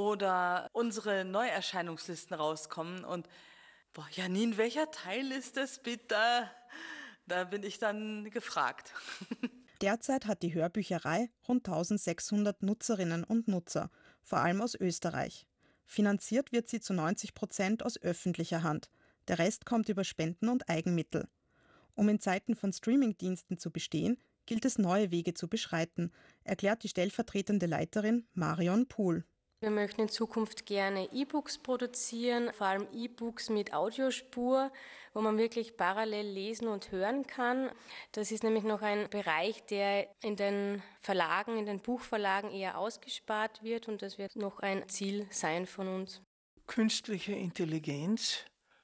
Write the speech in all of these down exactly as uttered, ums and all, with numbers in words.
oder unsere Neuerscheinungslisten rauskommen und boah, Janine, welcher Teil ist das bitte? Da bin ich dann gefragt. Derzeit hat die Hörbücherei rund eintausendsechshundert Nutzerinnen und Nutzer, vor allem aus Österreich. Finanziert wird sie zu neunzig Prozent aus öffentlicher Hand. Der Rest kommt über Spenden und Eigenmittel. Um in Zeiten von Streamingdiensten zu bestehen, gilt es, neue Wege zu beschreiten, erklärt die stellvertretende Leiterin Marion Pohl. Wir möchten in Zukunft gerne E-Books produzieren, vor allem E-Books mit Audiospur, wo man wirklich parallel lesen und hören kann. Das ist nämlich noch ein Bereich, der in den Verlagen, in den Buchverlagen eher ausgespart wird und das wird noch ein Ziel sein von uns. Künstliche Intelligenz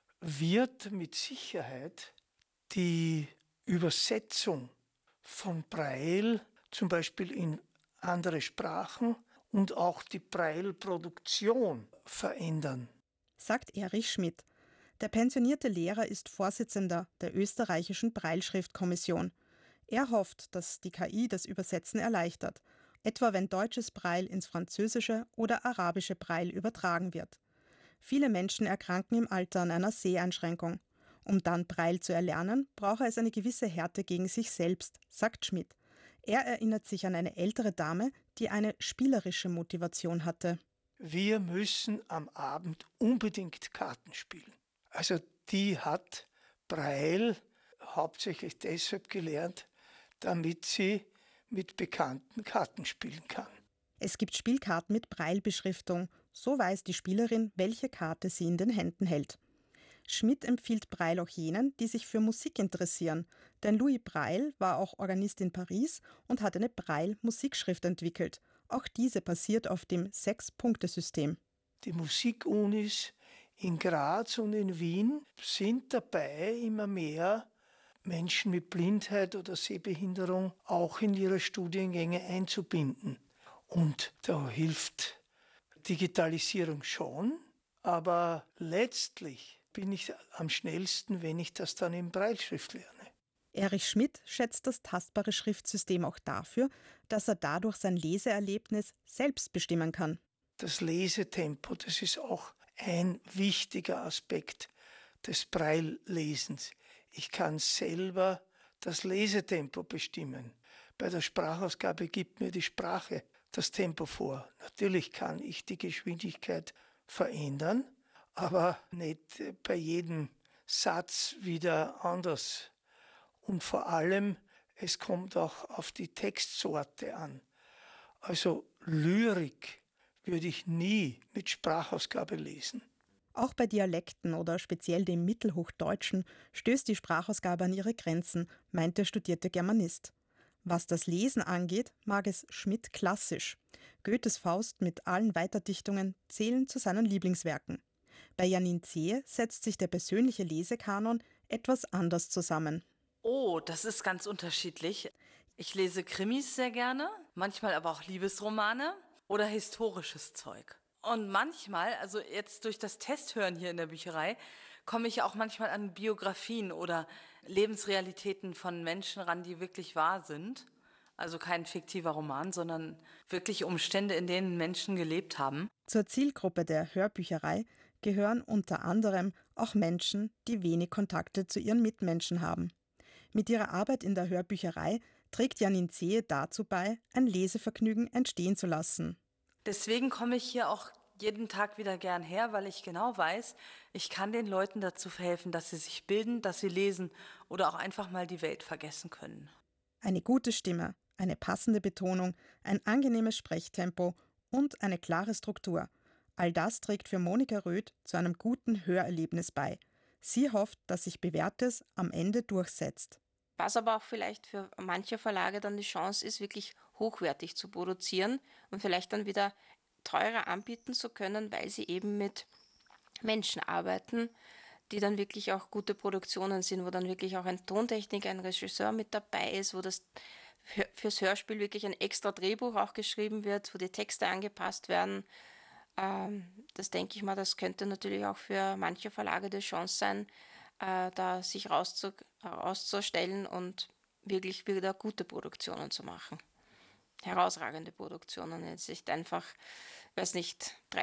wird mit Sicherheit die Übersetzung von Braille, zum Beispiel in andere Sprachen, und auch die Braille-Produktion verändern, sagt Erich Schmidt. Der pensionierte Lehrer ist Vorsitzender der österreichischen Brailleschriftkommission. Er hofft, dass die K I das Übersetzen erleichtert, etwa wenn deutsches Braille ins französische oder arabische Braille übertragen wird. Viele Menschen erkranken im Alter an einer Seheinschränkung. Um dann Braille zu erlernen, brauche es eine gewisse Härte gegen sich selbst, sagt Schmidt. Er erinnert sich an eine ältere Dame, die eine spielerische Motivation hatte. Wir müssen am Abend unbedingt Karten spielen. Also die hat Braille hauptsächlich deshalb gelernt, damit sie mit bekannten Karten spielen kann. Es gibt Spielkarten mit Braille-Beschriftung. So weiß die Spielerin, welche Karte sie in den Händen hält. Schmidt empfiehlt Braille auch jenen, die sich für Musik interessieren. Denn Louis Braille war auch Organist in Paris und hat eine Braille-Musikschrift entwickelt. Auch diese basiert auf dem Sechs-Punkte-System. Die Musikunis in Graz und in Wien sind dabei, immer mehr Menschen mit Blindheit oder Sehbehinderung auch in ihre Studiengänge einzubinden. Und da hilft Digitalisierung schon, aber letztlich bin ich am schnellsten, wenn ich das dann in Brailleschrift lerne. Erich Schmidt schätzt das tastbare Schriftsystem auch dafür, dass er dadurch sein Leseerlebnis selbst bestimmen kann. Das Lesetempo, das ist auch ein wichtiger Aspekt des Braille-Lesens. Ich kann selber das Lesetempo bestimmen. Bei der Sprachausgabe gibt mir die Sprache das Tempo vor. Natürlich kann ich die Geschwindigkeit verändern, aber nicht bei jedem Satz wieder anders. Und vor allem, es kommt auch auf die Textsorte an. Also Lyrik würde ich nie mit Sprachausgabe lesen. Auch bei Dialekten oder speziell dem Mittelhochdeutschen stößt die Sprachausgabe an ihre Grenzen, meint der studierte Germanist. Was das Lesen angeht, mag es Schmidt klassisch. Goethes Faust mit allen Weiterdichtungen zählen zu seinen Lieblingswerken. Bei Janine Zehe setzt sich der persönliche Lesekanon etwas anders zusammen. Oh, das ist ganz unterschiedlich. Ich lese Krimis sehr gerne, manchmal aber auch Liebesromane oder historisches Zeug. Und manchmal, also jetzt durch das Testhören hier in der Bücherei, komme ich auch manchmal an Biografien oder Lebensrealitäten von Menschen ran, die wirklich wahr sind. Also kein fiktiver Roman, sondern wirklich Umstände, in denen Menschen gelebt haben. Zur Zielgruppe der Hörbücherei gehören unter anderem auch Menschen, die wenig Kontakte zu ihren Mitmenschen haben. Mit ihrer Arbeit in der Hörbücherei trägt Janine Zehe dazu bei, ein Lesevergnügen entstehen zu lassen. Deswegen komme ich hier auch jeden Tag wieder gern her, weil ich genau weiß, ich kann den Leuten dazu verhelfen, dass sie sich bilden, dass sie lesen oder auch einfach mal die Welt vergessen können. Eine gute Stimme, eine passende Betonung, ein angenehmes Sprechtempo und eine klare Struktur. All das trägt für Monika Röth zu einem guten Hörerlebnis bei. Sie hofft, dass sich Bewährtes am Ende durchsetzt. Was aber auch vielleicht für manche Verlage dann die Chance ist, wirklich hochwertig zu produzieren und vielleicht dann wieder teurer anbieten zu können, weil sie eben mit Menschen arbeiten, die dann wirklich auch gute Produktionen sind, wo dann wirklich auch ein Tontechniker, ein Regisseur mit dabei ist, wo das fürs Hörspiel wirklich ein extra Drehbuch auch geschrieben wird, wo die Texte angepasst werden. Das denke ich mal, das könnte natürlich auch für manche Verlage die Chance sein, da sich rauszustellen und wirklich wieder gute Produktionen zu machen. Herausragende Produktionen, jetzt nicht einfach, weiß nicht,